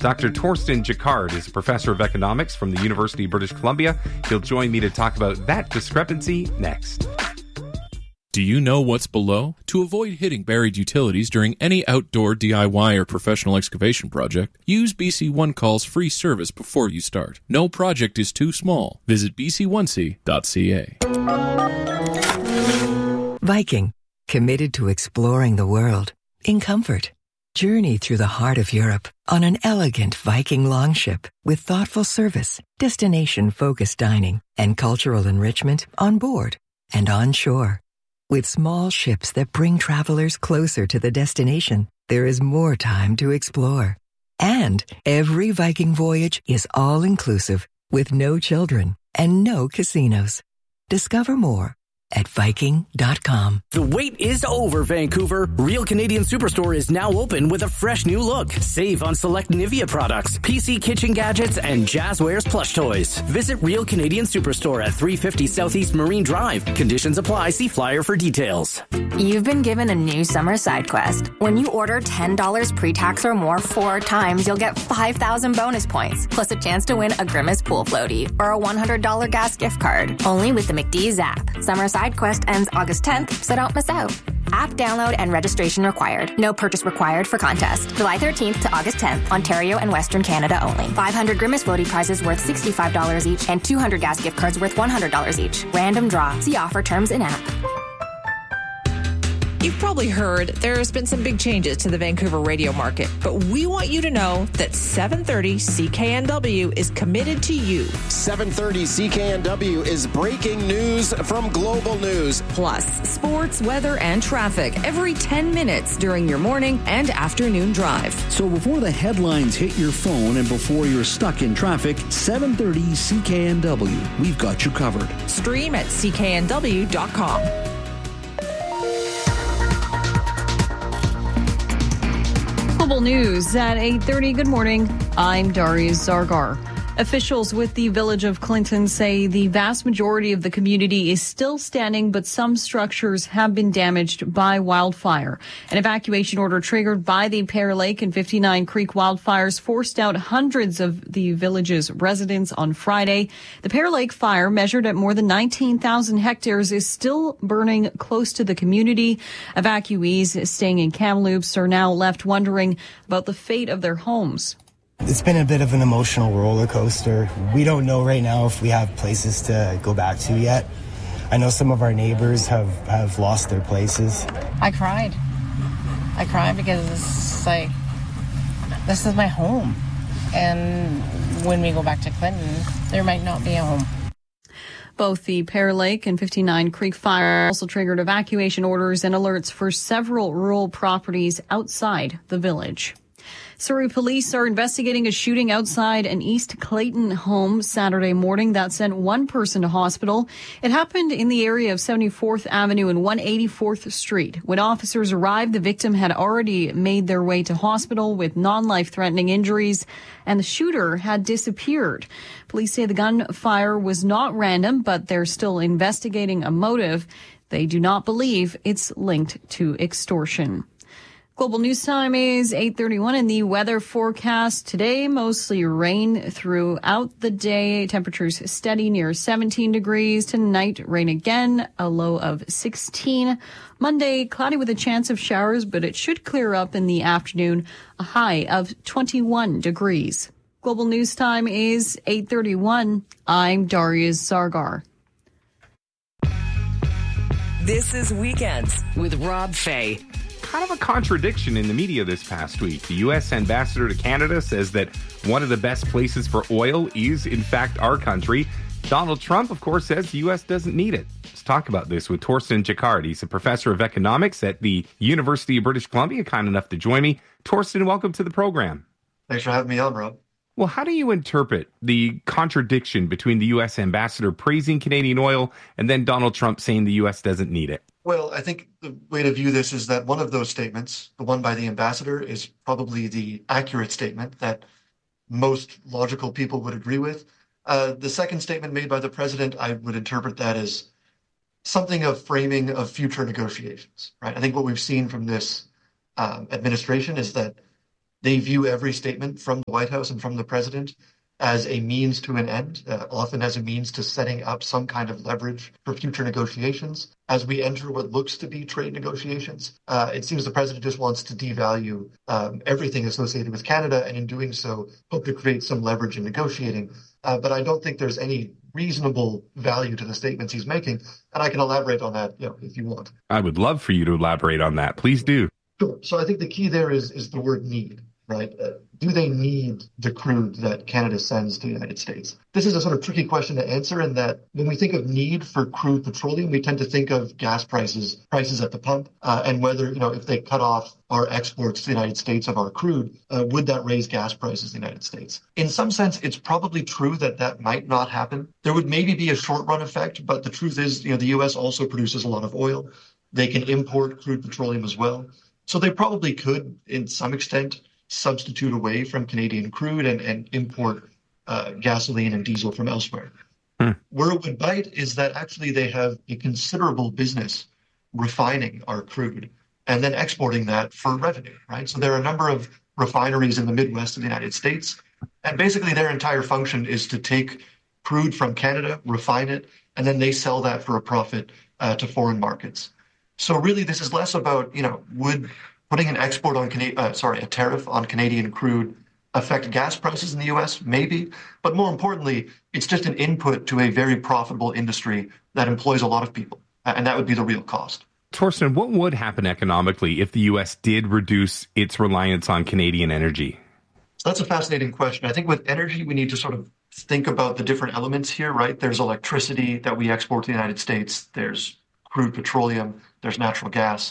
Dr. Torsten Jacquard is a professor of economics from the University of British Columbia. He'll join me to talk about that discrepancy next. Do you know what's below? To avoid hitting buried utilities during any outdoor DIY or professional excavation project, use BC One Call's free service before you start. No project is too small. Visit bc1c.ca. Viking, committed to exploring the world in comfort. Journey through the heart of Europe on an elegant Viking longship with thoughtful service, destination-focused dining, and cultural enrichment on board and on shore. With small ships that bring travelers closer to the destination, there is more time to explore. And every Viking voyage is all-inclusive with no children and no casinos. Discover more at Viking.com. The wait is over, Vancouver. Real Canadian Superstore is now open with a fresh new look. Save on select Nivea products, PC kitchen gadgets, and Jazzwares plush toys. Visit Real Canadian Superstore at 350 Southeast Marine Drive. Conditions apply. See flyer for details. You've been given a new summer side quest. When you order $10 pre-tax or more 4 times, you'll get 5,000 bonus points, plus a chance to win a Grimace pool floaty or a $100 gas gift card. Only with the McDee's app. Summer side quest ends August 10th, so don't miss out. App download and registration required. No purchase required for contest. July 13th to August 10th, Ontario and Western Canada only. 500 Grimace floaty prizes worth $65 each and 200 gas gift cards worth $100 each. Random draw. See offer terms in app. You've probably heard there's been some big changes to the Vancouver radio market, but we want you to know that 730 CKNW is committed to you. 730 CKNW is breaking news from Global News. Plus, sports, weather, and traffic every 10 minutes during your morning and afternoon drive. So before the headlines hit your phone and before you're stuck in traffic, 730 CKNW. We've got you covered. Stream at cknw.com. Global News at 8:30. Good morning. I'm Darius Zargar. Officials with the village of Clinton say the vast majority of the community is still standing, but some structures have been damaged by wildfire. An evacuation order triggered by the Pear Lake and 59 Creek wildfires forced out hundreds of the village's residents on Friday. The Pear Lake fire, measured at more than 19,000 hectares, is still burning close to the community. Evacuees staying in Kamloops are now left wondering about the fate of their homes. It's been a bit of an emotional roller coaster. We don't know right now if we have places to go back to yet. I know some of our neighbors have lost their places. I cried because it's like, this is my home. And when we go back to Clinton, there might not be a home. Both the Pear Lake and 59 Creek fire also triggered evacuation orders and alerts for several rural properties outside the village. Surrey police are investigating a shooting outside an East Clayton home Saturday morning that sent one person to hospital. It happened in the area of 74th Avenue and 184th Street. When officers arrived, the victim had already made their way to hospital with non-life-threatening injuries, and the shooter had disappeared. Police say the gunfire was not random, but they're still investigating a motive. They do not believe it's linked to extortion. Global News Time is 8:31, and the weather forecast today, mostly rain throughout the day. Temperatures steady near 17 degrees. Tonight, rain again, a low of 16. Monday, cloudy with a chance of showers, but it should clear up in the afternoon, a high of 21 degrees. Global News Time is 8:31. I'm Darius Zargar. This is Weekends with Rob Fay. Kind of a contradiction in the media this past week. The U.S. ambassador to Canada says that one of the best places for oil is, in fact, our country. Donald Trump, of course, says the U.S. doesn't need it. Let's talk about this with Torsten Jacquard. He's a professor of economics at the University of British Columbia, kind enough to join me. Torsten, welcome to the program. Thanks for having me on, Rob. Well, how do you interpret the contradiction between the U.S. ambassador praising Canadian oil and then Donald Trump saying the U.S. doesn't need it? Well, I think the way to view this is that one of those statements, the one by the ambassador, is probably the accurate statement that most logical people would agree with. The second statement made by the president, I would interpret that as something of framing of future negotiations, right? I think what we've seen from this administration is that They view every statement from the White House and from the president as a means to an end, often as a means to setting up some kind of leverage for future negotiations. As we enter what looks to be trade negotiations, it seems the president just wants to devalue everything associated with Canada, and in doing so, hope to create some leverage in negotiating. But I don't think there's any reasonable value to the statements he's making, and I can elaborate on that, if you want. I would love for you to elaborate on that. Please do. Sure. So I think the key there is the word need, right? Do they need the crude that Canada sends to the United States? This is a sort of tricky question to answer in that when we think of need for crude petroleum, we tend to think of gas prices at the pump, and whether, if they cut off our exports to the United States of our crude, would that raise gas prices in the United States? In some sense, it's probably true that might not happen. There would maybe be a short run effect, but the truth is, the U.S. also produces a lot of oil. They can import crude petroleum as well. So they probably could, in some extent, substitute away from Canadian crude and import gasoline and diesel from elsewhere. Where it would bite is that actually they have a considerable business refining our crude and then exporting that for revenue, right? So there are a number of refineries in the Midwest of the United States, and basically their entire function is to take crude from Canada, refine it, and then they sell that for a profit to foreign markets. So really, this is less about, would putting an export on a tariff on Canadian crude affect gas prices in the U.S.? Maybe. But more importantly, it's just an input to a very profitable industry that employs a lot of people. And that would be the real cost. Torsten, what would happen economically if the U.S. did reduce its reliance on Canadian energy? So that's a fascinating question. I think with energy, we need to sort of think about the different elements here, right? There's electricity that we export to the United States. There's crude petroleum. There's natural gas.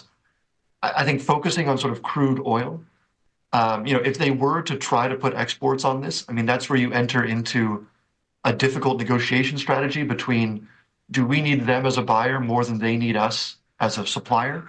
I think focusing on sort of crude oil, if they were to try to put exports on this, that's where you enter into a difficult negotiation strategy between, do we need them as a buyer more than they need us as a supplier?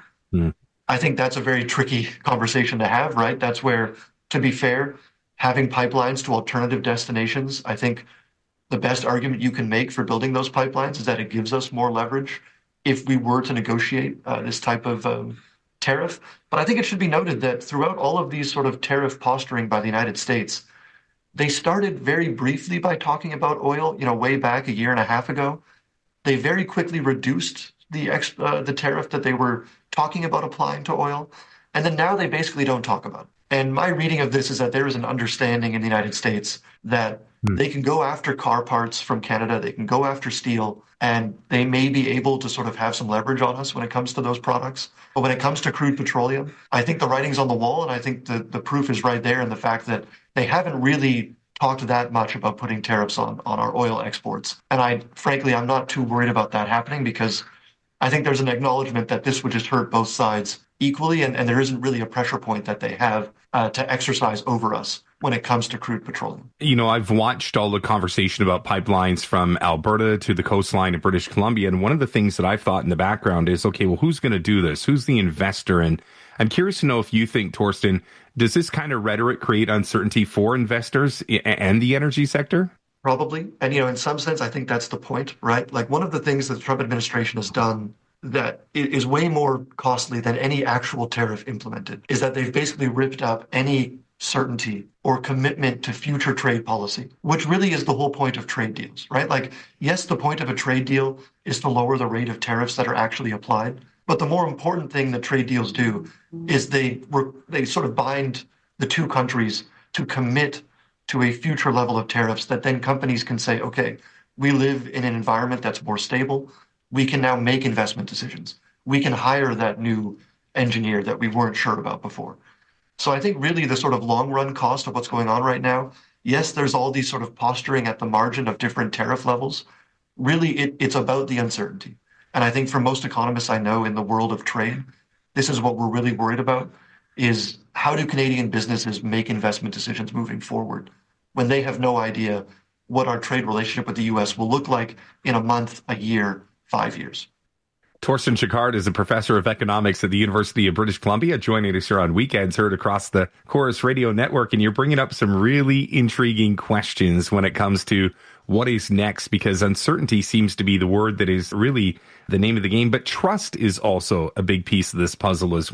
I think that's a very tricky conversation to have, right? That's where, to be fair, having pipelines to alternative destinations, I think the best argument you can make for building those pipelines is that it gives us more leverage if we were to negotiate this type of tariff. But I think it should be noted that throughout all of these sort of tariff posturing by the United States, they started very briefly by talking about oil, way back a year and a half ago. They very quickly reduced the tariff that they were talking about applying to oil. And then now they basically don't talk about it. And my reading of this is that there is an understanding in the United States that they can go after car parts from Canada, they can go after steel, and they may be able to sort of have some leverage on us when it comes to those products. But when it comes to crude petroleum, I think the writing's on the wall, and I think the proof is right there in the fact that they haven't really talked that much about putting tariffs on our oil exports. And I'm not too worried about that happening, because I think there's an acknowledgement that this would just hurt both sides equally, and there isn't really a pressure point that they have to exercise over us when it comes to crude petroleum. I've watched all the conversation about pipelines from Alberta to the coastline of British Columbia, and one of the things that I've thought in the background is, okay, well, who's going to do this? Who's the investor? And I'm curious to know if you think, Torsten, does this kind of rhetoric create uncertainty for investors and the energy sector? Probably. And, in some sense, I think that's the point, right? Like, one of the things that the Trump administration has done that is way more costly than any actual tariff implemented is that they've basically ripped up any certainty or commitment to future trade policy, which really is the whole point of trade deals, right? Like, yes, the point of a trade deal is to lower the rate of tariffs that are actually applied. But the more important thing that trade deals do is they sort of bind the two countries to commit to a future level of tariffs that then companies can say, okay, we live in an environment that's more stable. We can now make investment decisions. We can hire that new engineer that we weren't sure about before. So I think really the sort of long run cost of what's going on right now, yes, there's all these sort of posturing at the margin of different tariff levels. Really, it's about the uncertainty. And I think for most economists I know in the world of trade, this is what we're really worried about, is how do Canadian businesses make investment decisions moving forward when they have no idea what our trade relationship with the U.S. will look like in a month, a year, 5 years. Torsten Chicard is a professor of economics at the University of British Columbia, joining us here on Weekends, heard across the Corus Radio Network. And you're bringing up some really intriguing questions when it comes to what is next, because uncertainty seems to be the word that is really the name of the game. But trust is also a big piece of this puzzle as well.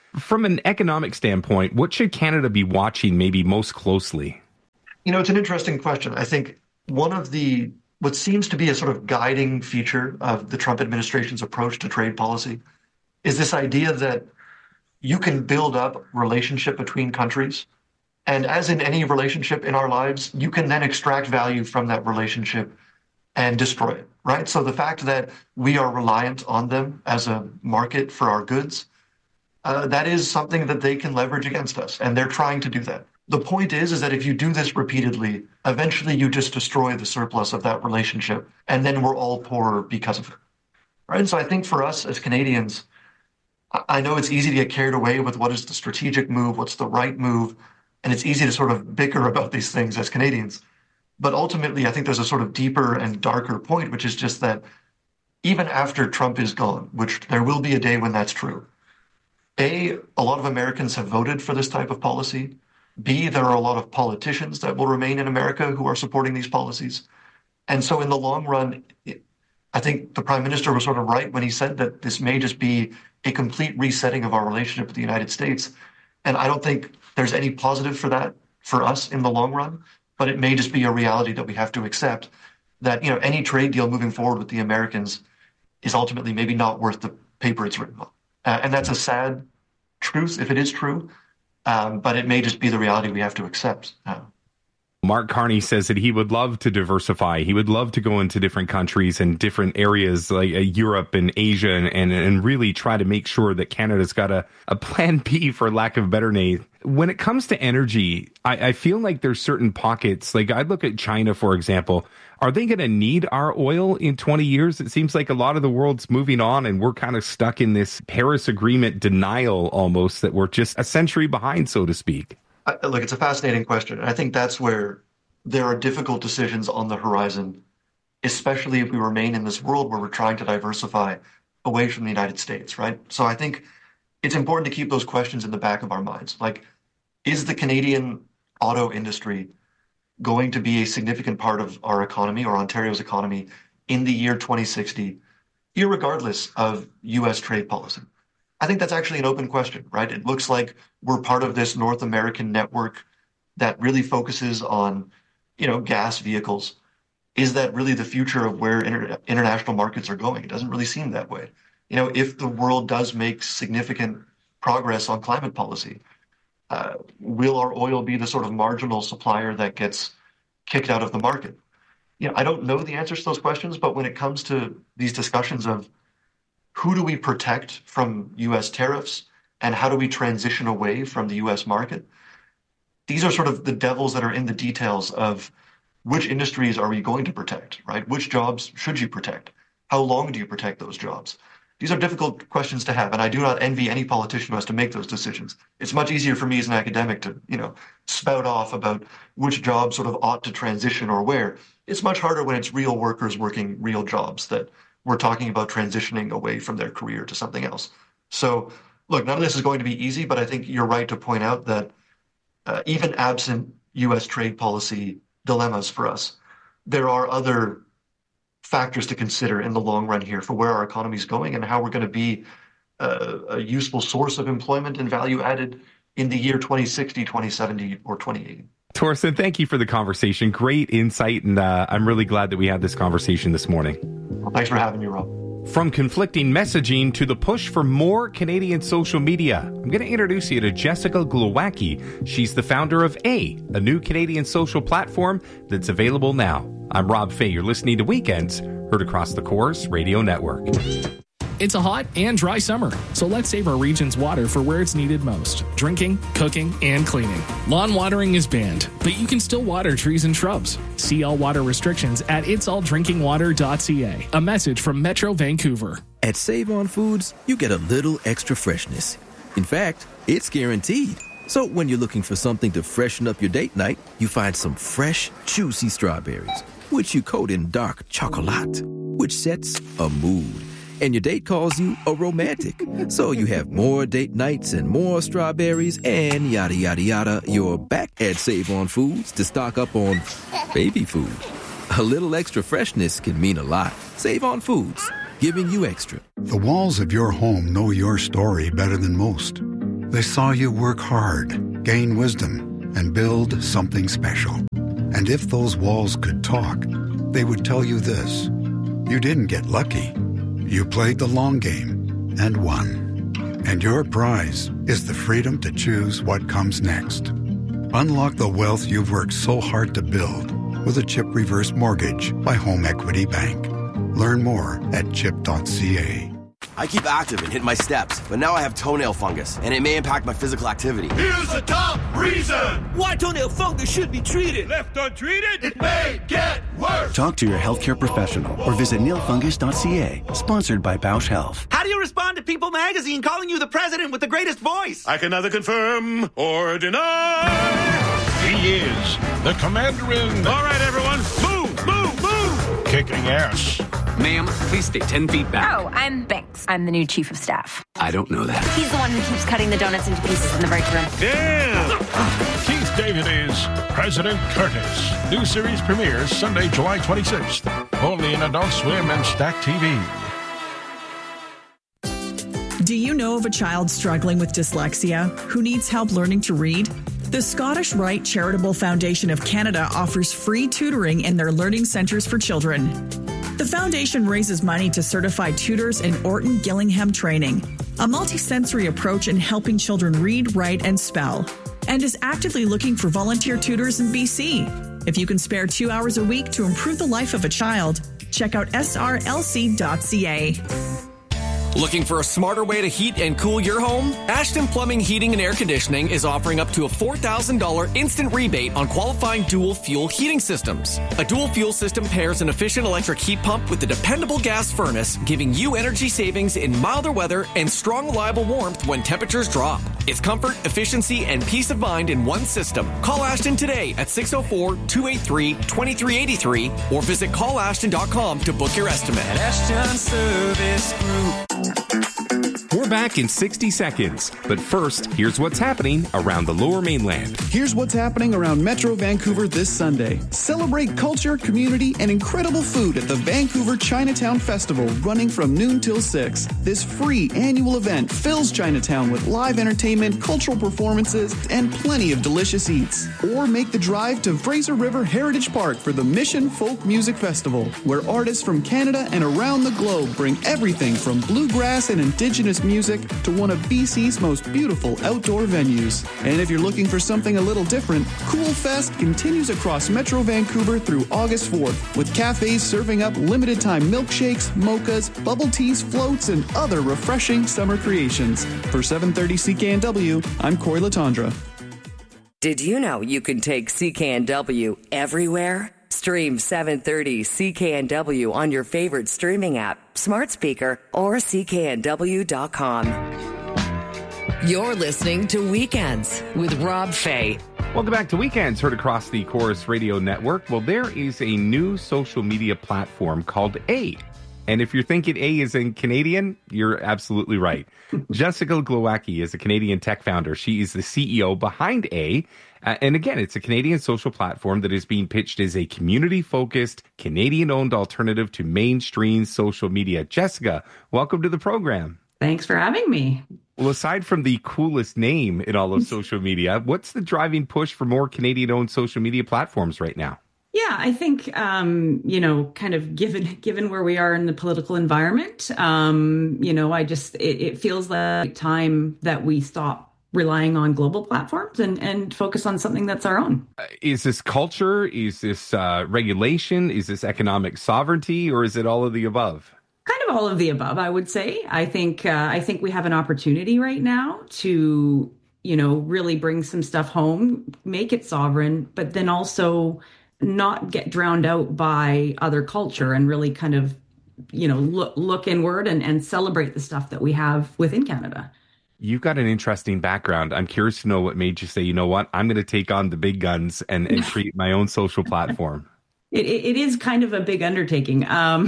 From an economic standpoint, what should Canada be watching maybe most closely? It's an interesting question. I think one of what seems to be a sort of guiding feature of the Trump administration's approach to trade policy is this idea that you can build up relationship between countries. And as in any relationship in our lives, you can then extract value from that relationship and destroy it, right? So the fact that we are reliant on them as a market for our goods, that is something that they can leverage against us. And they're trying to do that. The point is that if you do this repeatedly, eventually you just destroy the surplus of that relationship. And then we're all poorer because of it, right? And so I think for us as Canadians, I know it's easy to get carried away with what is the strategic move, what's the right move. And it's easy to sort of bicker about these things as Canadians. But ultimately, I think there's a sort of deeper and darker point, which is just that even after Trump is gone, which there will be a day when that's true, A, a lot of Americans have voted for this type of policy. B, there are a lot of politicians that will remain in America who are supporting these policies. And so in the long run, I think the Prime Minister was sort of right when he said that this may just be a complete resetting of our relationship with the United States. And I don't think there's any positive for that for us in the long run, but it may just be a reality that we have to accept that, any trade deal moving forward with the Americans is ultimately maybe not worth the paper it's written on. And that's a sad truth if it is true, but it may just be the reality we have to accept. Mark Carney says that he would love to diversify. He would love to go into different countries and different areas like Europe and Asia and really try to make sure that Canada's got a plan B, for lack of a better name. When it comes to energy, I feel like there's certain pockets. Like I look at China, for example. Are they going to need our oil in 20 years? It seems like a lot of the world's moving on and we're kind of stuck in this Paris Agreement denial almost, that we're just a century behind, so to speak. Look, it's a fascinating question. And I think that's where there are difficult decisions on the horizon, especially if we remain in this world where we're trying to diversify away from the United States, right? So I think it's important to keep those questions in the back of our minds. Like, is the Canadian auto industry going to be a significant part of our economy or Ontario's economy in the year 2060, irregardless of U.S. trade policy? I think that's actually an open question, right? It looks like we're part of this North American network that really focuses on, gas vehicles. Is that really the future of where international markets are going? It doesn't really seem that way. If the world does make significant progress on climate policy, will our oil be the sort of marginal supplier that gets kicked out of the market? I don't know the answers to those questions, but when it comes to these discussions of who do we protect from U.S. tariffs and how do we transition away from the U.S. market, these are sort of the devils that are in the details of which industries are we going to protect, right? Which jobs should you protect? How long do you protect those jobs? These are difficult questions to have, and I do not envy any politician who has to make those decisions. It's much easier for me as an academic to, spout off about which jobs sort of ought to transition or where. It's much harder when it's real workers working real jobs that we're talking about transitioning away from their career to something else. So, look, none of this is going to be easy, but I think you're right to point out that even absent U.S. trade policy dilemmas for us, there are other factors to consider in the long run here for where our economy is going and how we're going to be a useful source of employment and value added in the year 2060, 2070, or 2080. Torsten, thank you for the conversation. Great insight, and I'm really glad that we had this conversation this morning. Well, thanks for having me, Rob. From conflicting messaging to the push for more Canadian social media, I'm going to introduce you to Jessica Glowacki. She's the founder of a new Canadian social platform that's available now. I'm Rob Fay. You're listening to Weekends, heard across the Corus Radio Network. It's a hot and dry summer, so let's save our region's water for where it's needed most: drinking, cooking, and cleaning. Lawn watering is banned, but you can still water trees and shrubs. See all water restrictions at itsalldrinkingwater.ca. A message from Metro Vancouver. At Save On Foods, you get a little extra freshness. In fact, it's guaranteed. So when you're looking for something to freshen up your date night, you find some fresh, juicy strawberries, which you coat in dark chocolate, which sets a mood. And your date calls you a romantic. So you have more date nights and more strawberries and yada, yada, yada. You're back at Save On Foods to stock up on baby food. A little extra freshness can mean a lot. Save On Foods, giving you extra. The walls of your home know your story better than most. They saw you work hard, gain wisdom, and build something special. And if those walls could talk, they would tell you this: you didn't get lucky. You played the long game and won. And your prize is the freedom to choose what comes next. Unlock the wealth you've worked so hard to build with a CHIP reverse mortgage by Home Equity Bank. Learn more at chip.ca. I keep active and hit my steps, but now I have toenail fungus, and it may impact my physical activity. Here's the top reason why toenail fungus should be treated. Left untreated, it may get worse. Talk to your healthcare professional or visit nailfungus.ca. Sponsored by Bausch Health. How do you respond to People magazine calling you the president with the greatest voice? I can neither confirm or deny. He is the commander-in. All right, everyone, move, move, move. Kicking ass. Ma'am, please stay 10 feet back. Oh, I'm Banks. I'm the new chief of staff. I don't know that. He's the one who keeps cutting the donuts into pieces in the break room. Damn! Keith David is President Curtis. New series premieres Sunday, July 26th. Only in Adult Swim and Stack TV. Do you know of a child struggling with dyslexia who needs help learning to read? The Scottish Rite Charitable Foundation of Canada offers free tutoring in their learning centres for children. The foundation raises money to certify tutors in Orton Gillingham training, a multisensory approach in helping children read, write, and spell, and is actively looking for volunteer tutors in BC. If you can spare 2 hours a week to improve the life of a child, check out srlc.ca. Looking for a smarter way to heat and cool your home? Ashton Plumbing, Heating and Air Conditioning is offering up to a $4,000 instant rebate on qualifying dual fuel heating systems. A dual fuel system pairs an efficient electric heat pump with a dependable gas furnace, giving you energy savings in milder weather and strong, reliable warmth when temperatures drop. It's comfort, efficiency, and peace of mind in one system. Call Ashton today at 604-283-2383 or visit callashton.com to book your estimate. Ashton Service Group. We're back in 60 seconds. But first, here's what's happening around the Lower Mainland. Here's what's happening around Metro Vancouver this Sunday. Celebrate culture, community, and incredible food at the Vancouver Chinatown Festival, running from noon till 6. This free annual event fills Chinatown with live entertainment, cultural performances, and plenty of delicious eats. Or make the drive to Fraser River Heritage Park for the Mission Folk Music Festival, where artists from Canada and around the globe bring everything from bluegrass and indigenous music to one of BC's most beautiful outdoor venues. And if you're looking for something a little different, Cool Fest continues across Metro Vancouver through August 4th, with cafes serving up limited time milkshakes, mochas, bubble teas, floats, and other refreshing summer creations. For 730 CKNW, I'm Corey Latondra. Did you know you can take CKNW everywhere? Stream 730 CKNW on your favorite streaming app, smart speaker, or CKNW.com. You're listening to Weekends with Rob Fay. Welcome back to Weekends, heard across the Chorus Radio Network. Well, there is a new social media platform called A. And if you're thinking A is in Canadian, you're absolutely right. Jessica Glowacki is a Canadian tech founder. She is the CEO behind A. And again, it's a Canadian social platform that is being pitched as a community-focused, Canadian-owned alternative to mainstream social media. Jessica, welcome to the program. Thanks for having me. Well, aside from the coolest name in all of social media, what's the driving push for more Canadian-owned social media platforms right now? Yeah, I think, kind of given where we are in the political environment, it feels like time that we stop relying on global platforms and focus on something that's our own. Is this culture? Is this regulation? Is this economic sovereignty? Or is it all of the above? Kind of all of the above, I would say. I think we have an opportunity right now to, really bring some stuff home, make it sovereign, but then also not get drowned out by other culture and really kind of, look inward and celebrate the stuff that we have within Canada. You've got an interesting background. I'm curious to know what made you say, you know what, I'm going to take on the big guns and create my own social platform. It is kind of a big undertaking.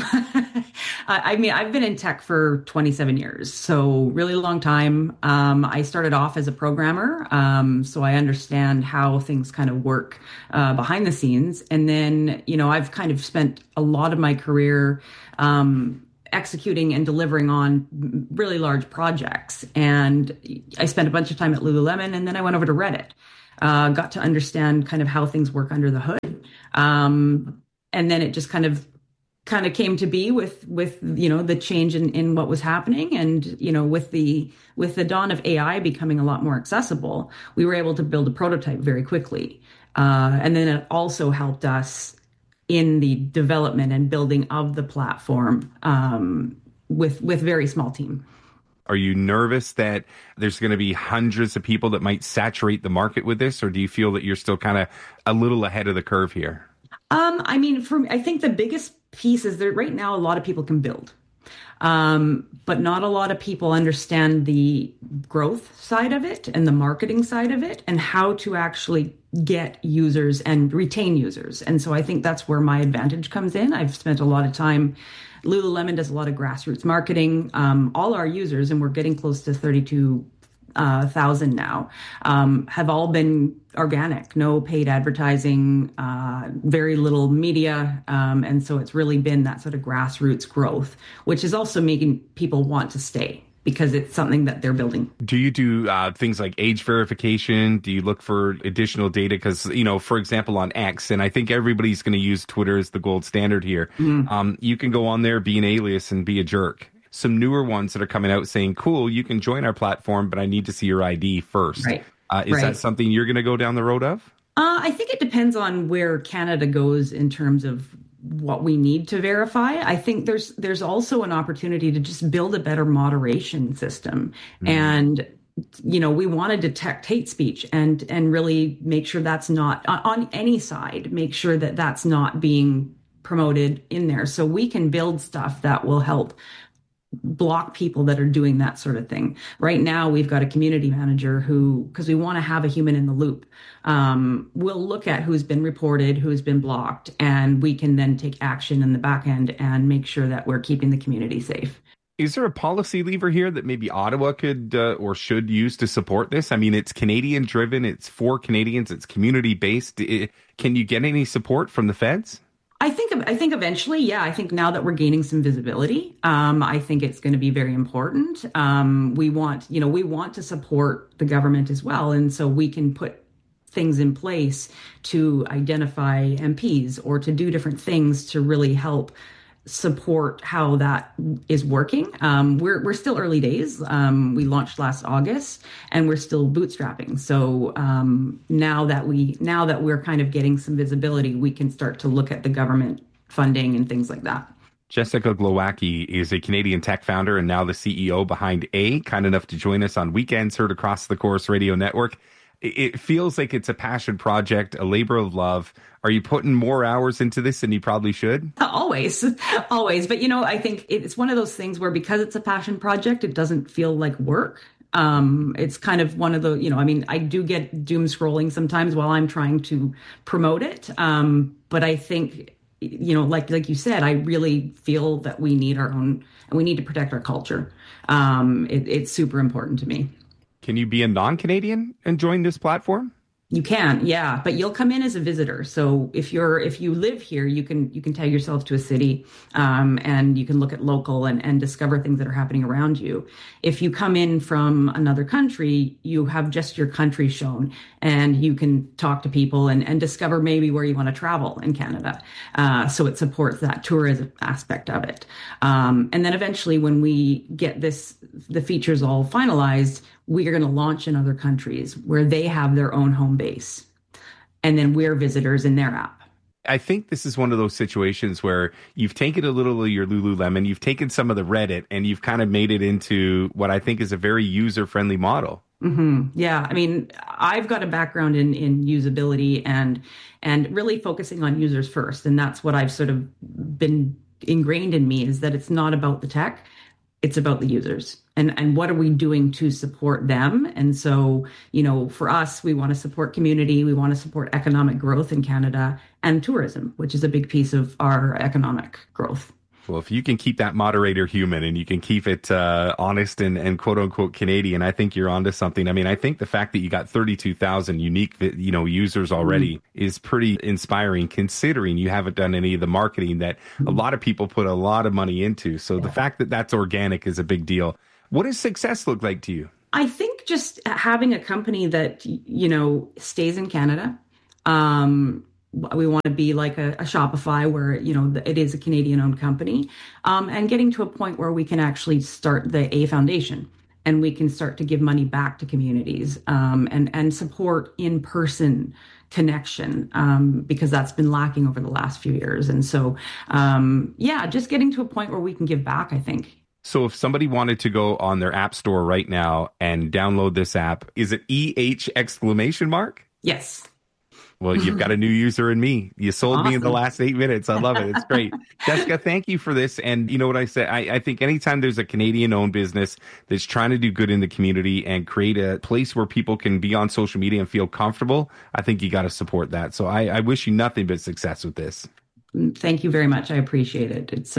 I've been in tech for 27 years, so really long time. I started off as a programmer, so I understand how things kind of work behind the scenes. And then, I've kind of spent a lot of my career executing and delivering on really large projects. And I spent a bunch of time at Lululemon, and then I went over to Reddit, got to understand kind of how things work under the hood. And then it just kind of came to be with the change in what was happening. And, with the dawn of AI becoming a lot more accessible, we were able to build a prototype very quickly. And then it also helped us in the development and building of the platform with very small team. Are you nervous that there's going to be hundreds of people that might saturate the market with this, or do you feel that you're still kind of a little ahead of the curve here? I think the biggest piece is that right now a lot of people can build, but not a lot of people understand the growth side of it and the marketing side of it and how to actually get users and retain users. And so I think that's where my advantage comes in. I've spent a lot of time. Lululemon does a lot of grassroots marketing. All our users, and we're getting close to 32,000 now, have all been organic, no paid advertising, very little media. And so it's really been that sort of grassroots growth, which is also making people want to stay because it's something that they're building. Do you do things like age verification? Do you look for additional data? Because, for example, on X, and I think everybody's going to use Twitter as the gold standard here, you can go on there, be an alias, and be a jerk. Some newer ones that are coming out saying, cool, you can join our platform, but I need to see your ID first. Right. Is that something you're going to go down the road of? I think it depends on where Canada goes in terms of what we need to verify. I think there's also an opportunity to just build a better moderation system. And, we want to detect hate speech and really make sure that's not on any side, make sure that that's not being promoted in there. So we can build stuff that will help block people that are doing that sort of thing. Right now, we've got a community manager who, because we want to have a human in the loop, will look at who's been reported, who's been blocked, and we can then take action in the back end and make sure that we're keeping the community safe. Is there a policy lever here that maybe Ottawa could or should use to support this? I mean, it's Canadian driven, it's for Canadians, it's community based. Can you get any support from the feds? I think eventually, yeah. I think now that we're gaining some visibility, I think it's going to be very important. We want to support the government as well, and so we can put things in place to identify MPs or to do different things to really help support how that is working. We're still early days. We launched last August, and we're still bootstrapping. So now that we're kind of getting some visibility, we can start to look at the government funding and things like that. Jessica Glowacki is a Canadian tech founder and now the CEO behind kind enough to join us on Weekends, heard across the Corus Radio Network. It feels like it's a passion project, a labor of love. Are you putting more hours into this than you probably should? Always. But, I think it's one of those things where because it's a passion project, it doesn't feel like work. It's kind of one of the, I do get doom scrolling sometimes while I'm trying to promote it. But I think, like you said, I really feel that we need our own, and we need to protect our culture. It's super important to me. Can you be a non-Canadian and join this platform? You can, yeah, but you'll come in as a visitor. So if you live here, you can tag yourself to a city, and you can look at local and discover things that are happening around you. If you come in from another country, you have just your country shown, and you can talk to people and discover maybe where you want to travel in Canada. So it supports that tourism aspect of it. And then eventually, when we get the features all finalized, we are going to launch in other countries where they have their own home base. And then we're visitors in their app. I think this is one of those situations where you've taken a little of your Lululemon, you've taken some of the Reddit, and you've kind of made it into what I think is a very user-friendly model. Mm-hmm. Yeah. I've got a background in usability and really focusing on users first. And that's what I've sort of been ingrained in me, is that it's not about the tech. It's about the users and what are we doing to support them? And so, for us, we want to support community. We want to support economic growth in Canada and tourism, which is a big piece of our economic growth. Well, if you can keep that moderator human and you can keep it honest and quote unquote Canadian, I think you're onto something. I mean, I think the fact that you got 32,000 unique, users already is pretty inspiring, considering you haven't done any of the marketing that a lot of people put a lot of money into. So the fact that that's organic is a big deal. What does success look like to you? I think just having a company that, stays in Canada. We want to be like a Shopify where, it is a Canadian-owned company, and getting to a point where we can actually start the A Foundation and we can start to give money back to communities and support in-person connection, because that's been lacking over the last few years. And so, just getting to a point where we can give back, I think. So if somebody wanted to go on their app store right now and download this app, is it EH exclamation mark? Yes. Well, you've got a new user in me. You sold me in the last 8 minutes. I love it. It's great. Jessica, thank you for this. And you know what I say? I think anytime there's a Canadian-owned business that's trying to do good in the community and create a place where people can be on social media and feel comfortable, I think you got to support that. So I wish you nothing but success with this. Thank you very much. I appreciate it. It's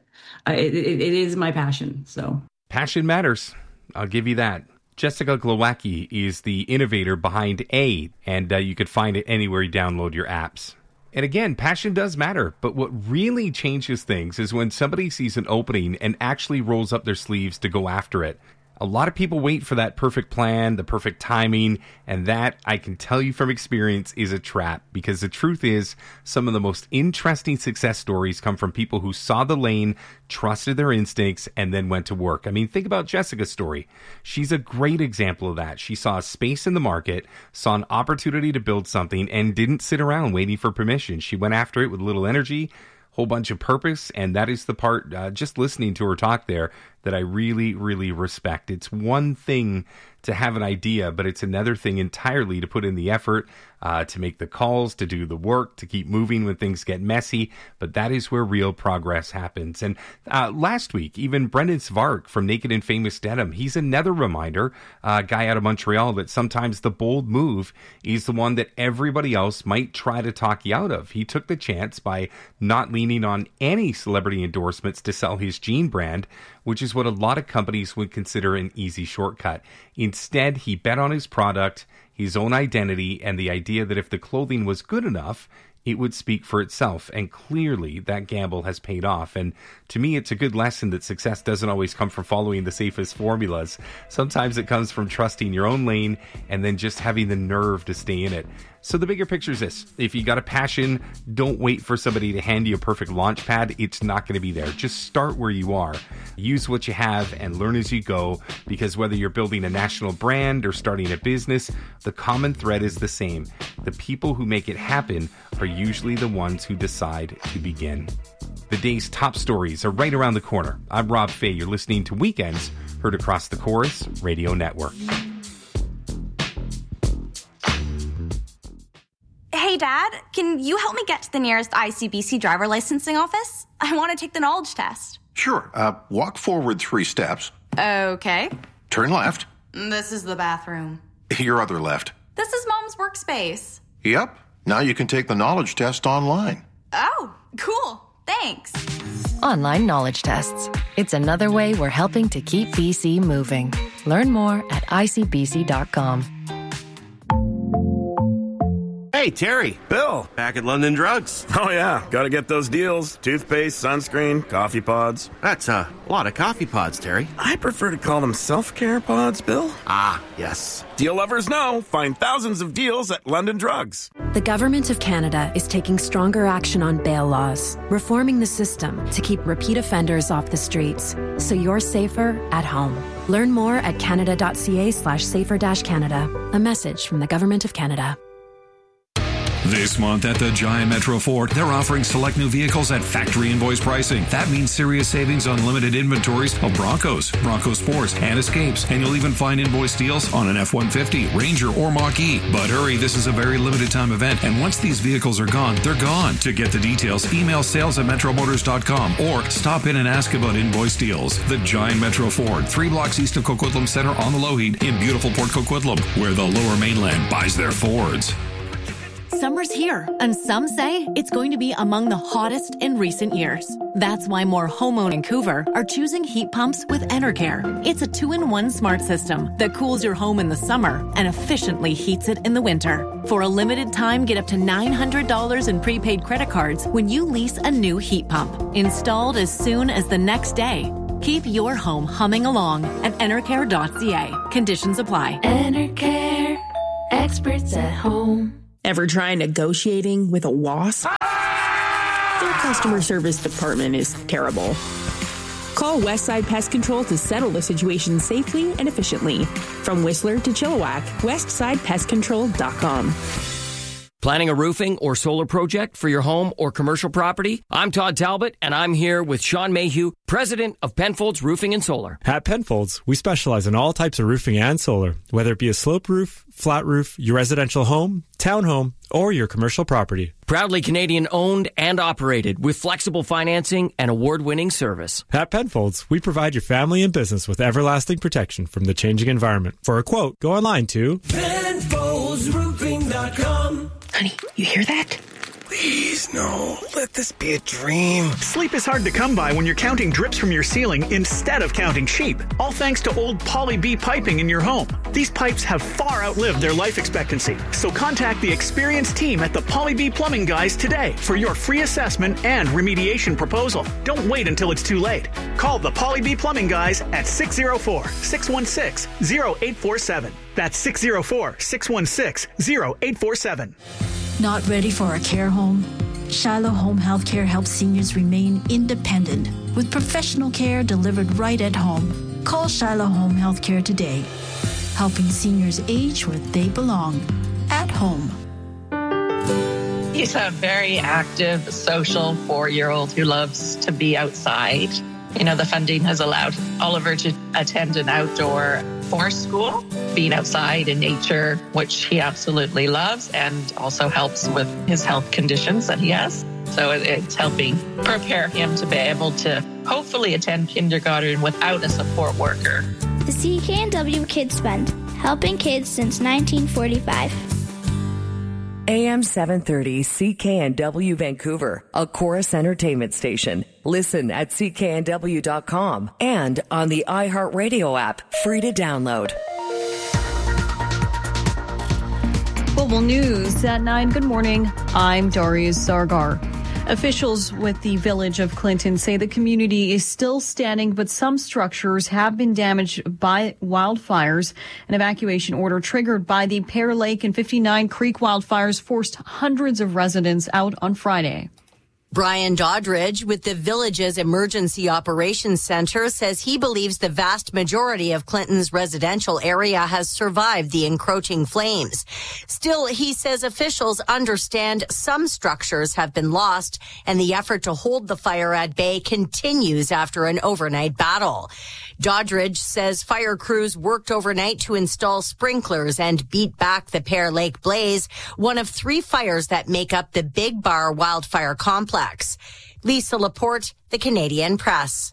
it is my passion. So passion matters. I'll give you that. Jessica Glowacki is the innovator behind A, and you could find it anywhere you download your apps. And again, passion does matter, but what really changes things is when somebody sees an opening and actually rolls up their sleeves to go after it. A lot of people wait for that perfect plan, the perfect timing, and that, I can tell you from experience, is a trap, because the truth is some of the most interesting success stories come from people who saw the lane, trusted their instincts, and then went to work. I mean, think about Jessica's story. She's a great example of that. She saw a space in the market, saw an opportunity to build something, and didn't sit around waiting for permission. She went after it with a little energy, whole bunch of purpose, and that is the part, just listening to her talk there, that I really, really respect. It's one thing to have an idea, but it's another thing entirely to put in the effort, to make the calls, to do the work, to keep moving when things get messy. But that is where real progress happens. And last week, even Brendan Svark from Naked and Famous Denim, he's another reminder, guy out of Montreal, that sometimes the bold move is the one that everybody else might try to talk you out of. He took the chance by not leaning on any celebrity endorsements to sell his jean brand, which is what a lot of companies would consider an easy shortcut. Instead, he bet on his product, his own identity, and the idea that if the clothing was good enough, it would speak for itself. And clearly, that gamble has paid off. And to me, it's a good lesson that success doesn't always come from following the safest formulas. Sometimes it comes from trusting your own lane and then just having the nerve to stay in it. So the bigger picture is this. If you got a passion, don't wait for somebody to hand you a perfect launch pad. It's not going to be there. Just start where you are. Use what you have and learn as you go, because whether you're building a national brand or starting a business, the common thread is the same. The people who make it happen are usually the ones who decide to begin. The day's top stories are right around the corner. I'm Rob Fay. You're listening to Weekends, heard across the Chorus Radio Network. Hey, Dad, can you help me get to the nearest ICBC driver licensing office? I want to take the knowledge test. Sure. Walk forward 3 steps. Okay. Turn left. This is the bathroom. Your other left. This is Mom's workspace. Yep. Now you can take the knowledge test online. Oh, cool. Thanks. Online knowledge tests. It's another way we're helping to keep BC moving. Learn more at icbc.com. Hey, Terry. Bill. Back at London Drugs. Oh, yeah. Gotta get those deals. Toothpaste, sunscreen, coffee pods. That's a lot of coffee pods, Terry. I prefer to call them self-care pods, Bill. Ah, yes. Deal lovers know. Find thousands of deals at London Drugs. The Government of Canada is taking stronger action on bail laws, reforming the system to keep repeat offenders off the streets, so you're safer at home. Learn more at canada.ca/safer-canada. A message from the Government of Canada. This month at the Giant Metro Ford, they're offering select new vehicles at factory invoice pricing. That means serious savings on limited inventories of Broncos, Bronco Sports, and Escapes. And you'll even find invoice deals on an F-150, Ranger, or Mach-E. But hurry, this is a very limited time event. And once these vehicles are gone, they're gone. To get the details, email sales@metromotors.com or stop in and ask about invoice deals. The Giant Metro Ford, 3 blocks east of Coquitlam Center on the Lougheed in beautiful Port Coquitlam, where the Lower Mainland buys their Fords. Summer's here, and some say it's going to be among the hottest in recent years. That's why more homeowners in Vancouver are choosing heat pumps with Enercare. It's a 2-in-1 smart system that cools your home in the summer and efficiently heats it in the winter. For a limited time, get up to $900 in prepaid credit cards when you lease a new heat pump. Installed as soon as the next day. Keep your home humming along at Enercare.ca. Conditions apply. Enercare. Experts at home. Ever try negotiating with a wasp? Their customer service department is terrible. Call Westside Pest Control to settle the situation safely and efficiently. From Whistler to Chilliwack, westsidepestcontrol.com. Planning a roofing or solar project for your home or commercial property? I'm Todd Talbot, and I'm here with Sean Mayhew, president of Penfolds Roofing and Solar. At Penfolds, we specialize in all types of roofing and solar, whether it be a slope roof, flat roof, your residential home, townhome, or your commercial property. Proudly Canadian owned and operated with flexible financing and award-winning service. At Penfolds, we provide your family and business with everlasting protection from the changing environment. For a quote, go online to PenfoldsRoofing.com. Honey, you hear that? Please, no. Let this be a dream. Sleep is hard to come by when you're counting drips from your ceiling instead of counting sheep. All thanks to old Poly B piping in your home. These pipes have far outlived their life expectancy. So contact the experienced team at the Poly B Plumbing Guys today for your free assessment and remediation proposal. Don't wait until it's too late. Call the Poly B Plumbing Guys at 604-616-0847. That's 604-616-0847. Not ready for a care home? Shiloh Home Healthcare helps seniors remain independent with professional care delivered right at home. Call Shiloh Home Healthcare today, helping seniors age where they belong, at home. He's a very active, social 4-year-old who loves to be outside. You know, the funding has allowed Oliver to attend an outdoor forest school, being outside in nature, which he absolutely loves, and also helps with his health conditions that he has. So it's helping prepare him to be able to hopefully attend kindergarten without a support worker. The CKNW Kids Fund, helping kids since 1945. AM 730 CKNW Vancouver, a Chorus Entertainment station. Listen at cknw.com and on the iHeartRadio app, free to download. Global News at 9. Good morning. I'm Darius Zargar. Officials with the village of Clinton say the community is still standing, but some structures have been damaged by wildfires. An evacuation order triggered by the Pear Lake and 59 Creek wildfires forced hundreds of residents out on Friday. Brian Doddridge with the village's Emergency Operations Center says he believes the vast majority of Clinton's residential area has survived the encroaching flames. Still, he says officials understand some structures have been lost and the effort to hold the fire at bay continues after an overnight battle. Doddridge says fire crews worked overnight to install sprinklers and beat back the Pear Lake blaze, one of 3 fires that make up the Big Bar wildfire complex. Lisa Laporte, The Canadian Press.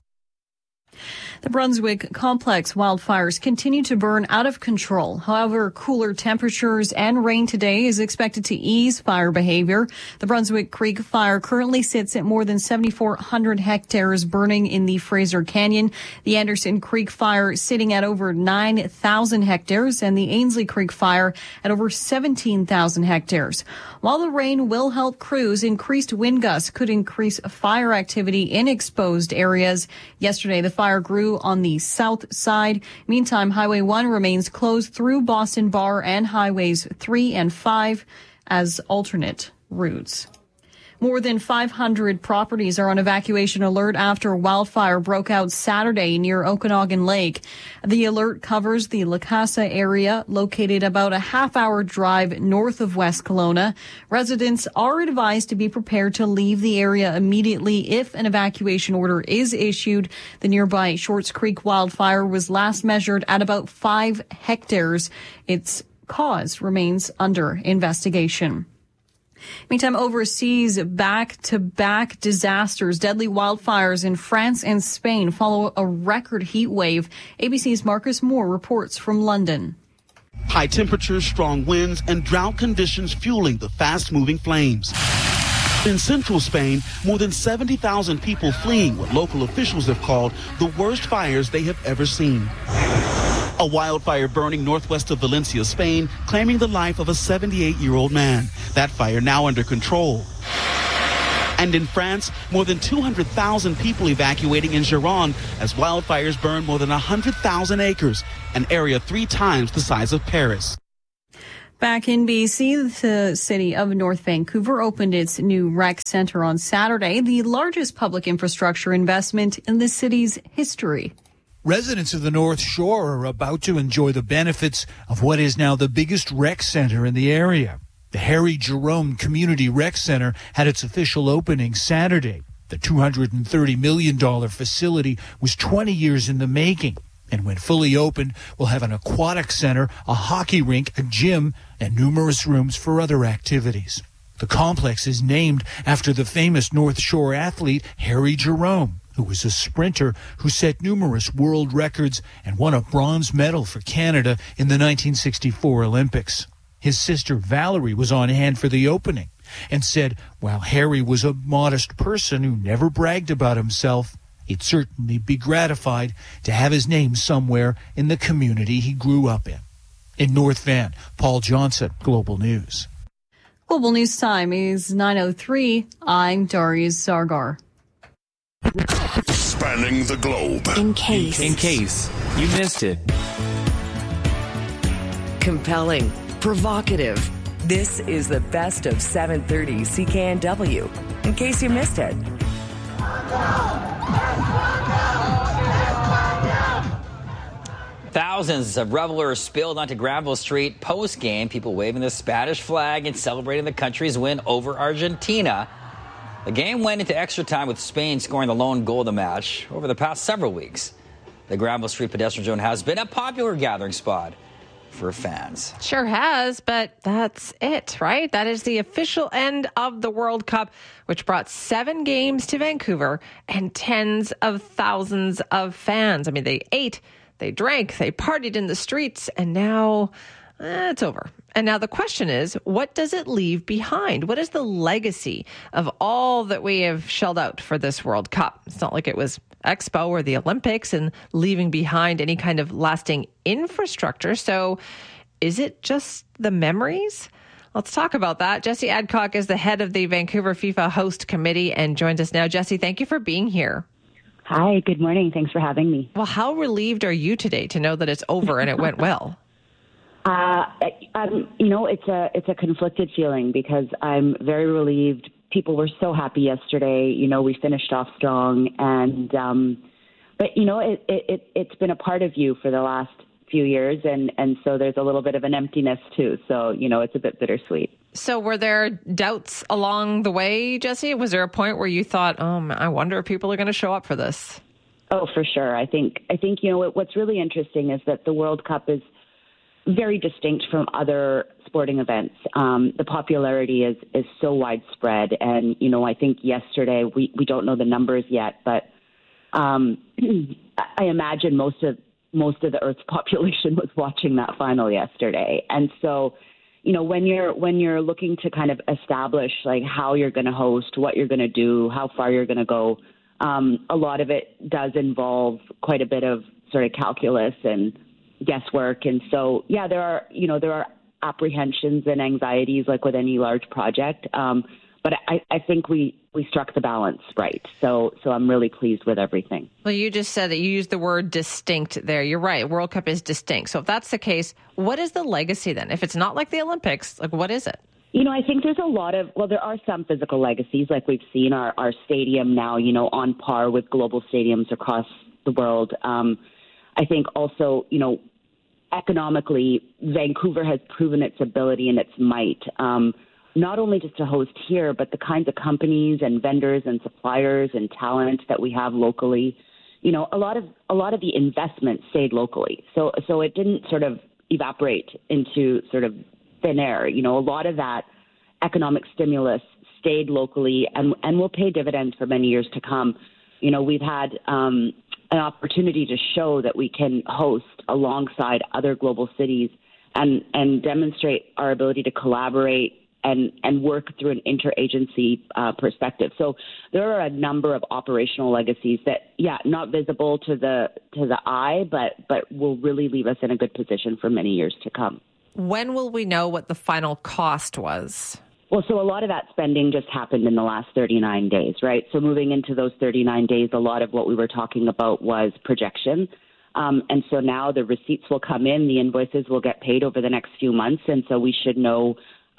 The Brunswick complex wildfires continue to burn out of control. However, cooler temperatures and rain today is expected to ease fire behavior. The Brunswick Creek fire currently sits at more than 7,400 hectares burning in the Fraser Canyon. The Anderson Creek fire sitting at over 9,000 hectares and the Ainsley Creek fire at over 17,000 hectares. While the rain will help crews, increased wind gusts could increase fire activity in exposed areas. Yesterday, the fire grew on the south side. Meantime, Highway 1 remains closed through Boston Bar and Highways 3 and 5 as alternate routes. More than 500 properties are on evacuation alert after a wildfire broke out Saturday near Okanagan Lake. The alert covers the La Casa area, located about a half-hour drive north of West Kelowna. Residents are advised to be prepared to leave the area immediately if an evacuation order is issued. The nearby Shorts Creek wildfire was last measured at about 5 hectares. Its cause remains under investigation. Meantime, overseas, back-to-back disasters, deadly wildfires in France and Spain follow a record heat wave. ABC's Marcus Moore reports from London. High temperatures, strong winds, and drought conditions fueling the fast-moving flames. In central Spain, more than 70,000 people fleeing what local officials have called the worst fires they have ever seen. A wildfire burning northwest of Valencia, Spain, claiming the life of a 78-year-old man. That fire now under control. And in France, more than 200,000 people evacuating in Gironde as wildfires burn more than 100,000 acres, an area 3 times the size of Paris. Back in BC, the city of North Vancouver opened its new rec center on Saturday, the largest public infrastructure investment in the city's history. Residents of the North Shore are about to enjoy the benefits of what is now the biggest rec center in the area. The Harry Jerome Community Rec Center had its official opening Saturday. The $230 million facility was 20 years in the making, and when fully opened, will have an aquatic center, a hockey rink, a gym, and numerous rooms for other activities. The complex is named after the famous North Shore athlete Harry Jerome, who was a sprinter who set numerous world records and won a bronze medal for Canada in the 1964 Olympics. His sister Valerie was on hand for the opening and said, while Harry was a modest person who never bragged about himself, he'd certainly be gratified to have his name somewhere in the community he grew up in. In North Van, Paul Johnson, Global News. Global News time is 9:03. I'm Darius Sargar. Spanning the globe. In case you missed it. Compelling. Provocative. This is the best of 730 CKNW. In case you missed it. Thousands of revelers spilled onto Granville Street post-game, people waving the Spanish flag and celebrating the country's win over Argentina. The game went into extra time with Spain scoring the lone goal of the match. Over the past several weeks, the Granville Street pedestrian zone has been a popular gathering spot for fans. Sure has, but that's it, right? That is the official end of the World Cup, which brought 7 games to Vancouver and tens of thousands of fans. I mean, they ate, they drank, they partied in the streets, and now it's over. And now the question is, what does it leave behind? What is the legacy of all that we have shelled out for this World Cup? It's not like it was Expo or the Olympics and leaving behind any kind of lasting infrastructure. So is it just the memories? Let's talk about that. Jesse Adcock is the head of the Vancouver FIFA host committee and joins us now. Jesse, thank you for being here. Hi, good morning. Thanks for having me. Well, how relieved are you today to know that it's over and it went well? It's a conflicted feeling because I'm very relieved. People were so happy yesterday. We finished off strong, and but it's been a part of you for the last few years, and so there's a little bit of an emptiness too. So it's a bit bittersweet. So were there doubts along the way, Jesse? Was there a point where you thought, I wonder if people are going to show up for this? Oh, for sure. I think what's really interesting is that the World Cup is very distinct from other sporting events. The popularity is so widespread. And, I think yesterday, we don't know the numbers yet, but I imagine most of the Earth's population was watching that final yesterday. And so, when you're looking to kind of establish like how you're going to host, what you're going to do, how far you're going to go, a lot of it does involve quite a bit of sort of calculus and guesswork. And so, there are apprehensions and anxieties like with any large project. But I think we struck the balance right. So I'm really pleased with everything. Well, you just said that you used the word distinct there. You're right. World Cup is distinct. So if that's the case, what is the legacy then? If it's not like the Olympics, like what is it? I think there's there are some physical legacies, like we've seen our stadium now, on par with global stadiums across the world. I think also, economically, Vancouver has proven its ability and its might, not only just to host here, but the kinds of companies and vendors and suppliers and talent that we have locally. A lot of the investment stayed locally. So it didn't sort of evaporate into sort of thin air. A lot of that economic stimulus stayed locally and will pay dividends for many years to come. We've had an opportunity to show that we can host alongside other global cities and demonstrate our ability to collaborate and work through an interagency perspective. So there are a number of operational legacies that, not visible to the eye, but will really leave us in a good position for many years to come. When will we know what the final cost was? Well, so a lot of that spending just happened in the last 39 days, right? So moving into those 39 days, a lot of what we were talking about was projection. And so now the receipts will come in, the invoices will get paid over the next few months. And so we should know,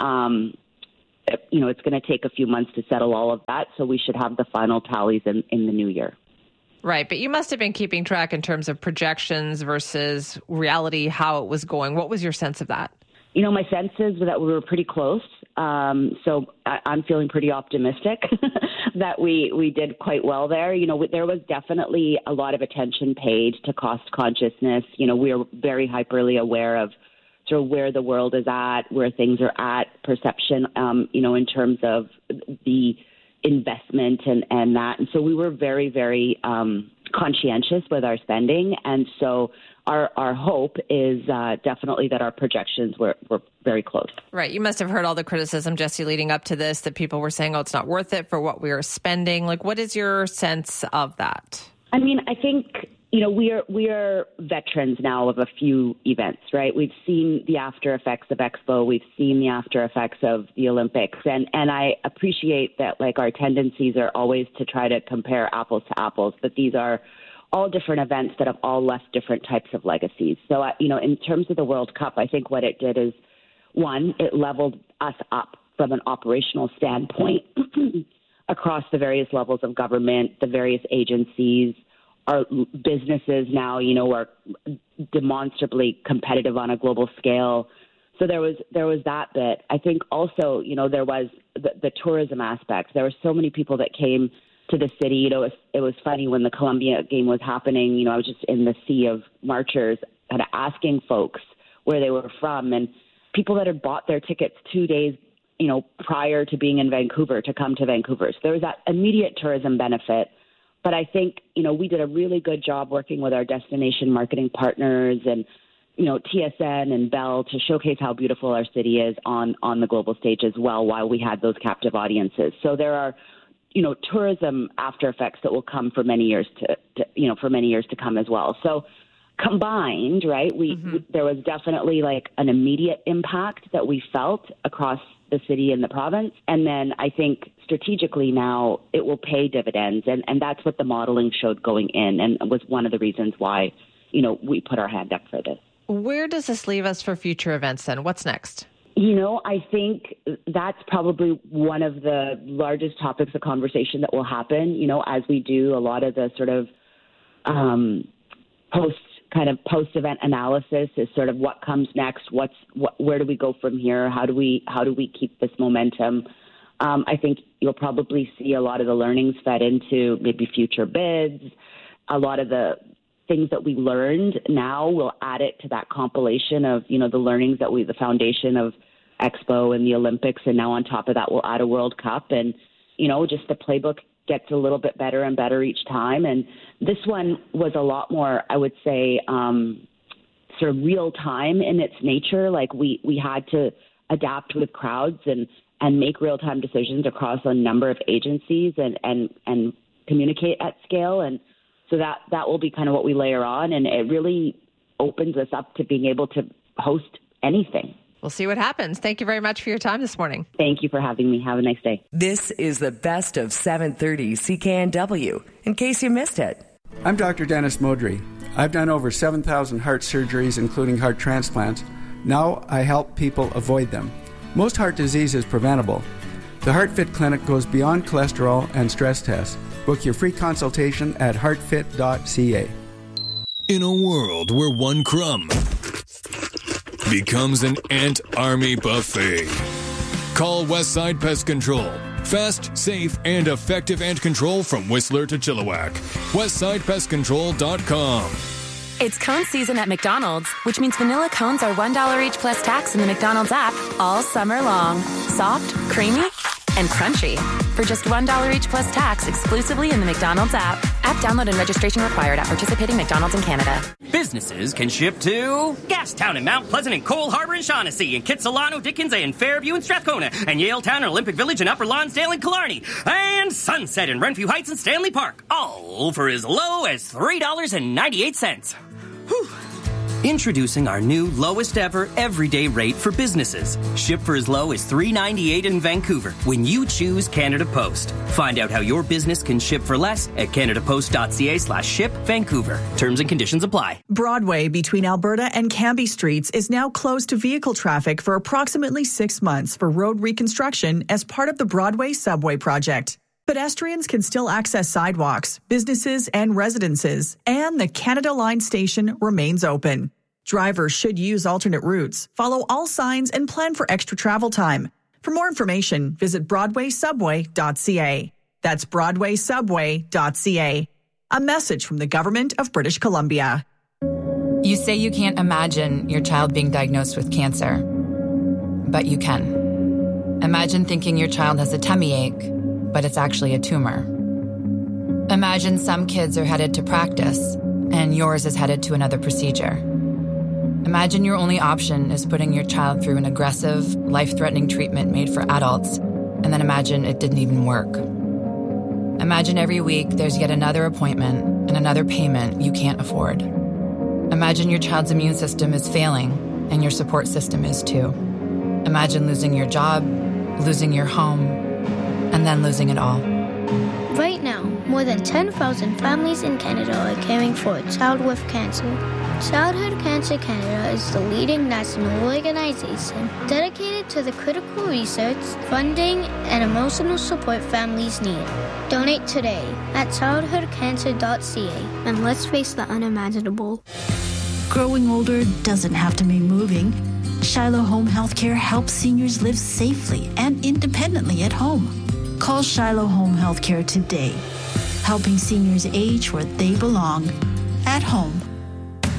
it's going to take a few months to settle all of that. So we should have the final tallies in the new year. Right. But you must have been keeping track in terms of projections versus reality, how it was going. What was your sense of that? My sense is that we were pretty close. So I'm feeling pretty optimistic that we did quite well there. There was definitely a lot of attention paid to cost consciousness. We are very hyperly aware of sort of where the world is at, where things are at, perception, in terms of the investment and that. And so we were very, very conscientious with our spending. And so our hope is definitely that our projections were very close. Right. You must have heard all the criticism, Jesse, leading up to this, that people were saying, it's not worth it for what we are spending. Like, what is your sense of that? I mean, I think, we are veterans now of a few events, right? We've seen the after effects of Expo. We've seen the after effects of the Olympics. And I appreciate that, our tendencies are always to try to compare apples to apples, but these are all different events that have all left different types of legacies. So, in terms of the World Cup, I think what it did is, one, it leveled us up from an operational standpoint across the various levels of government, the various agencies. Our businesses now, are demonstrably competitive on a global scale. So there was that bit. I think also, there was the tourism aspect. There were so many people that came to the city. It was funny when the Colombia game was happening. I was just in the sea of marchers, kind of asking folks where they were from, and people that had bought their tickets 2 days, prior to being in Vancouver to come to Vancouver. So there was that immediate tourism benefit. But I think, we did a really good job working with our destination marketing partners and, TSN and Bell to showcase how beautiful our city is on the global stage as well, while we had those captive audiences. So there are, tourism after effects that will come for many years to come as well. So combined, right, there was definitely an immediate impact that we felt across the city and the province. And then I think strategically now it will pay dividends. And that's what the modeling showed going in, and was one of the reasons why, we put our hand up for this. Where does this leave us for future events then? What's next? I think that's probably one of the largest topics of conversation that will happen, as we do a lot of the sort of post-event analysis is sort of what comes next, where do we go from here, how do we keep this momentum. I think you'll probably see a lot of the learnings fed into maybe future bids. A lot of the things that we learned now, we'll add it to that compilation of, the learnings that the foundation of Expo and the Olympics, and now on top of that, we'll add a World Cup, and, just the playbook gets a little bit better and better each time. And this one was a lot more, I would say, sort of real time in its nature. We had to adapt with crowds and make real time decisions across a number of agencies and communicate at scale. And so that will be kind of what we layer on. And it really opens us up to being able to host anything. We'll see what happens. Thank you very much for your time this morning. Thank you for having me. Have a nice day. This is the best of 730 CKNW, in case you missed it. I'm Dr. Dennis Modry. I've done over 7,000 heart surgeries, including heart transplants. Now I help people avoid them. Most heart disease is preventable. The HeartFit Clinic goes beyond cholesterol and stress tests. Book your free consultation at heartfit.ca. In a world where one crumb becomes an ant army buffet, call Westside Pest Control. Fast, safe, and effective ant control from Whistler to Chilliwack. WestsidePestControl.com. It's cone season at McDonald's, which means vanilla cones are $1 each plus tax in the McDonald's app all summer long. Soft, creamy, and crunchy. for just $1 each plus tax exclusively in the McDonald's app. App download and registration required at participating McDonald's in Canada. Businesses can ship to Gastown and Mount Pleasant and Cole Harbour and Shaughnessy and Kitsilano, Dickens and Fairview and Strathcona and Yaletown and Olympic Village and Upper Lonsdale and Killarney and Sunset and Renfrew Heights and Stanley Park, all for as low as $3.98. Whew. Introducing our new lowest ever everyday rate for businesses. Ship for as low as $3.98 in Vancouver when you choose Canada Post. Find out how your business can ship for less at canadapost.ca/ship Vancouver. Terms and conditions apply. Broadway between Alberta and Cambie Streets is now closed to vehicle traffic for approximately 6 months for road reconstruction as part of the Broadway Subway project. Pedestrians can still access sidewalks, businesses, and residences, and the Canada Line station remains open. Drivers should use alternate routes, follow all signs, and plan for extra travel time. For more information, visit BroadwaySubway.ca. That's BroadwaySubway.ca. A message from the Government of British Columbia. You say you can't imagine your child being diagnosed with cancer, but you can. Imagine thinking your child has a tummy ache, but it's actually a tumor. Imagine some kids are headed to practice, and yours is headed to another procedure. Imagine your only option is putting your child through an aggressive, life-threatening treatment made for adults, and then imagine it didn't even work. Imagine every week there's yet another appointment and another payment you can't afford. Imagine your child's immune system is failing, and your support system is too. Imagine losing your job, losing your home, and then losing it all. Right now, more than 10,000 families in Canada are caring for a child with cancer. Childhood Cancer Canada is the leading national organization dedicated to the critical research, funding, and emotional support families need. Donate today at childhoodcancer.ca and let's face the unimaginable. Growing older doesn't have to mean moving. Shiloh Home Healthcare helps seniors live safely and independently at home. Call Shiloh Home Healthcare today, helping seniors age where they belong, at home.